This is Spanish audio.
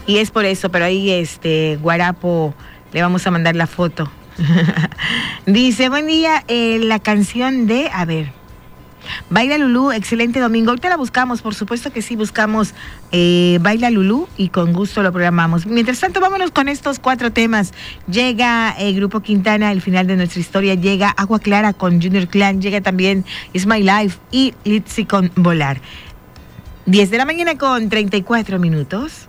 Y es por eso, pero ahí Guarapo le vamos a mandar la foto. Dice, buen día, la canción de, a ver, Baila Lulú, excelente domingo. Ahorita la buscamos, por supuesto que sí, buscamos Baila Lulú y con gusto lo programamos. Mientras tanto, vámonos con estos 4 temas. Llega el Grupo Quintana, el final de nuestra historia. Llega Agua Clara con Junior Clan. Llega también It's My Life y Litzy con Volar. 10 de la mañana con 34 minutos.